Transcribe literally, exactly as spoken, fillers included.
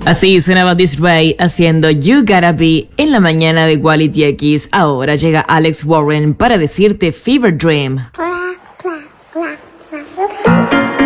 Así sonaba This Ray haciendo You Gotta Be en la mañana de Quality X. Ahora llega Alex Warren para decirte Fever Dream.